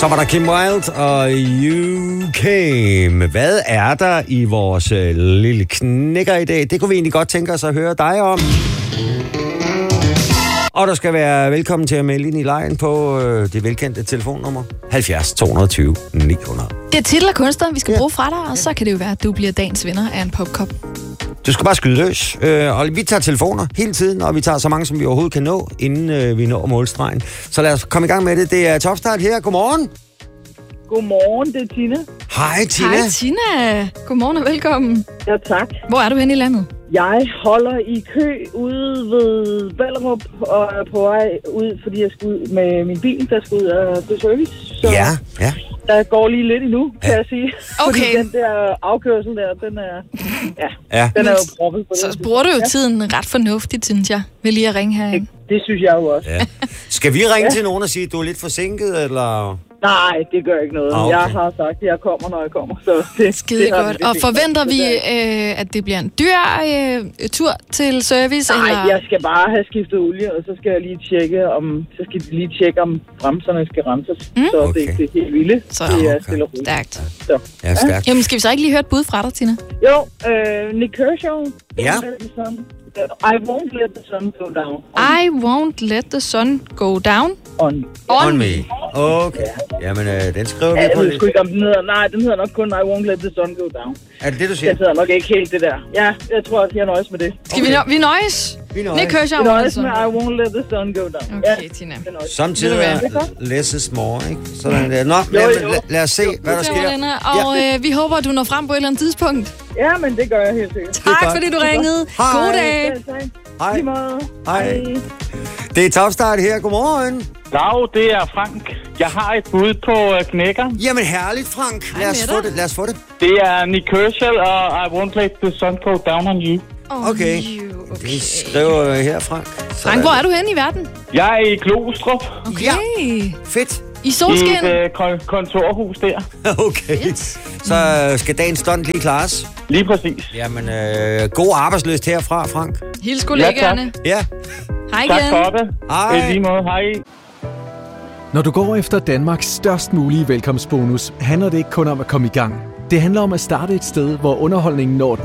Så var der Kim Wilde og You Came. Hvad er der i vores lille knækker i dag? Det kunne vi egentlig godt tænke os at høre dig om. Og der skal være velkommen til at melde ind i lejen på det velkendte telefonnummer 70 220 900. Det er titel og kunstner, vi skal bruge fra dig, og så kan det jo være, at du bliver dagens vinder af en popkop. Du skal bare skyde løs. Og vi tager telefoner hele tiden, og vi tager så mange, som vi overhovedet kan nå, inden vi når målstregen. Så lad os komme i gang med det. Det er Topstart her. Godmorgen. Godmorgen, det er Tina. Hej, Tina. Hej, Tina. Godmorgen og velkommen. Ja, tak. Hvor er du henne i landet? Jeg holder i kø ude ved Ballerup og er på vej ud, fordi jeg skal ud med min bil, der skal ud af The Service. Så Ja. der går lige lidt endnu, kan jeg sige. Okay. Fordi den der afkørsel der, den er, Ja. den er jo proppet på det. Så bruger du jo tiden ret fornuftigt, synes jeg, ved lige at ringe her. Det synes jeg jo også. Ja. Skal vi ringe til nogen og sige, at du er lidt forsinket, eller? Nej, det gør ikke noget. Okay. Jeg har sagt, at jeg kommer, når jeg kommer. Så det, Skide det godt. Og forventer vi, at det bliver en dyr tur til service? Nej, eller? jeg skal bare have skiftet olie, og så skal jeg lige tjekke, om bremserne skal renses. Så Okay. det er ikke helt vildt. Så, det er okay. stille og roligt. Stærkt. Så. Ja, stærkt. Jamen, skal vi så ikke lige høre et bud fra dig, Tina? Jo, Nick Kershaw. Ja. I won't let the sun go down. I won't let the sun go down. On me. Okay. Jamen, den skriver vi Jeg på ved lidt. sgu ikke, om den hedder. Nej, den hedder nok kun I won't let the sun go down. Er det det, du siger? Det hedder nok ikke helt det der. Ja, jeg tror, at jeg nøjes med det. Skal vi nøjes? Vi nøjes. Nick Kershaw. Jeg nøjes med I won't let the sun go down. Okay, Tina. det nøjes. Samtidig Ved er less is more, ikke? Sådan der. Nå, lad os se, hvad der sker. Og vi håber, at du når frem på et eller andet tidspunkt. Ja, men det gør jeg helt sikkert. Tak, godt. fordi du ringede. Hej. God dag. Ja, tak. Hej. Lige måde. Hej. Det er Topstart her. Godmorgen. Dag, det er Frank. Jeg har et bud på knækker. Jamen herligt, Frank. Hej Lad os med få dig. det. Lad os få det. Det er Nick Kershaw og I won't let the sun go down on you. Okay. Det skriver jeg her, Frank. Frank, hvor er du henne i verden? Jeg er i Glostrup Okay. Fedt. I i solskin? et kontorhus der. Okay. Så skal dagens stunt lige klares. Lige præcis. Jamen, god arbejdsløst herfra, Frank. Hils kollegaerne. Ja. Hej Tak igen. for det. Hej. I lige måde. Hej. Når du går efter Danmarks størst mulige velkomstbonus, handler det ikke kun om at komme i gang. Det handler om at starte et sted, hvor underholdningen når